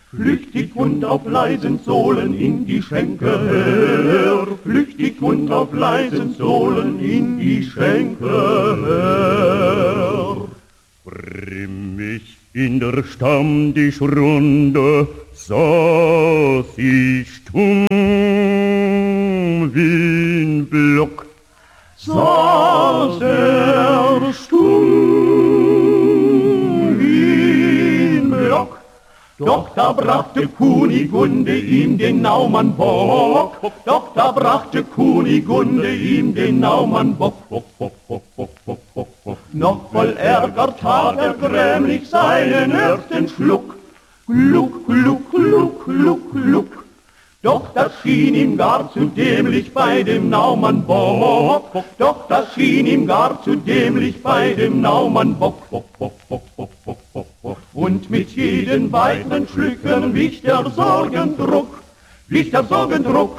Flüchtig und auf leisen Sohlen in die Schenke, flüchtig und auf leisen Sohlen in die Schenke. Grimmig in der Stammtischrunde saß ich stumm wie ein Block. Saß stumm wie ein Block. Doch da brachte Kunigunde ihm den Naumann Bock. Doch da brachte Kunigunde ihm den Naumann Bock. Noch voll Ärger tat er grämlich seinen ersten Schluck. Gluck, gluck, gluck, gluck, gluck. Doch das schien ihm gar zu dämlich bei dem Naumann Bock. Doch das schien ihm gar zu dämlich bei dem Naumann Bock. Und mit jedem weiteren Schlücken wich der Sorgendruck,